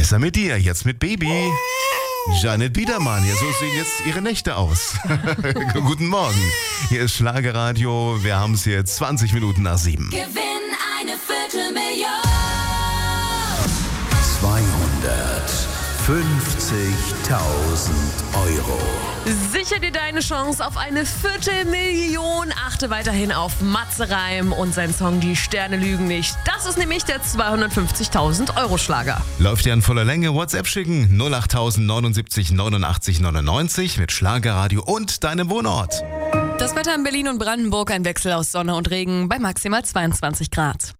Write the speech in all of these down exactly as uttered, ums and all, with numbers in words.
Besser mit dir, jetzt mit Baby. Janet Biedermann, ja, so sehen jetzt ihre Nächte aus. Guten Morgen, hier ist Schlagerradio, wir haben es jetzt zwanzig Minuten nach sieben. Gewinn eine Viertelmillion. zweihundertfünfzigtausend Euro. Sichere dir deine Chance auf eine Viertelmillion. Achte weiterhin auf Matze Reim und sein Song Die Sterne lügen nicht. Das ist nämlich der zweihundertfünfzigtausend Euro Schlager. Läuft ja in voller Länge, WhatsApp schicken null acht neunundsiebzig neunundachtzig neunundneunzig mit Schlagerradio und deinem Wohnort. Das Wetter in Berlin und Brandenburg, ein Wechsel aus Sonne und Regen bei maximal zweiundzwanzig Grad.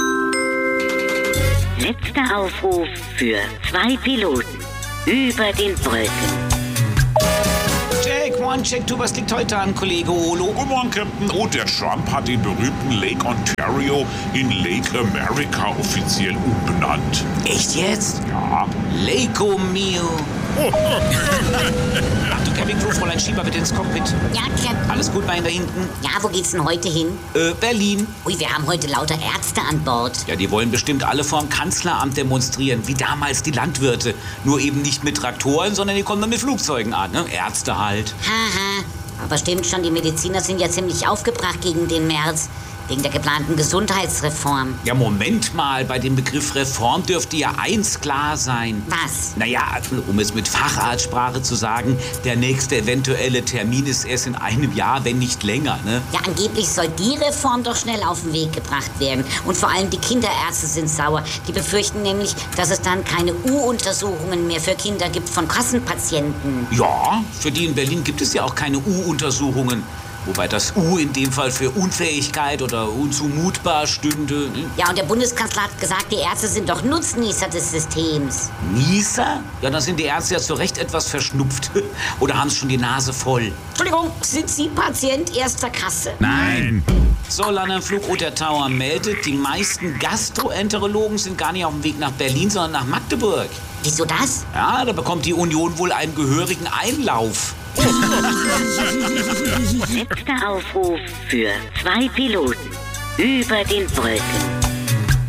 Letzter Aufruf für zwei Piloten über den Wolken. Check, one, check, two, was liegt heute an, Kollege Olo? Guten Morgen, Captain. Oh, der Trump hat den berühmten Lake Ontario in Lake America offiziell umbenannt. Echt jetzt? Ja. Lake Mio. Ach du, Kevin Crew, Fräulein Schieber, bitte ins Cockpit. Ja, Captain. Alles gut, mein da hinten? Ja, wo geht's denn heute hin? Äh, Berlin. Ui, wir haben heute lauter Ärzte an Bord. Ja, die wollen bestimmt alle vorm Kanzleramt demonstrieren, wie damals die Landwirte. Nur eben nicht mit Traktoren, sondern die kommen dann mit Flugzeugen an, ne? Ärzte halt. Haha. Aber stimmt schon, die Mediziner sind ja ziemlich aufgebracht gegen den März. Wegen der geplanten Gesundheitsreform. Ja, Moment mal, bei dem Begriff Reform dürfte ja eins klar sein. Was? Naja, um es mit Facharztsprache zu sagen, der nächste eventuelle Termin ist erst in einem Jahr, wenn nicht länger, ne? Ja, angeblich soll die Reform doch schnell auf den Weg gebracht werden. Und vor allem die Kinderärzte sind sauer. Die befürchten nämlich, dass es dann keine U-Untersuchungen mehr für Kinder gibt von Kassenpatienten. Ja, für die in Berlin gibt es ja auch keine U-Untersuchungen. Wobei das U in dem Fall für Unfähigkeit oder unzumutbar stünde. Ja, und der Bundeskanzler hat gesagt, die Ärzte sind doch Nutznießer des Systems. Nieser? Ja, dann sind die Ärzte ja zu Recht etwas verschnupft. Oder haben sie schon die Nase voll. Entschuldigung, sind Sie Patient erster Kasse? Nein. So, Landernflug Otter Tower meldet, die meisten Gastroenterologen sind gar nicht auf dem Weg nach Berlin, sondern nach Magdeburg. Wieso das? Ja, da bekommt die Union wohl einen gehörigen Einlauf. Letzter Aufruf für zwei Piloten über den Wolken.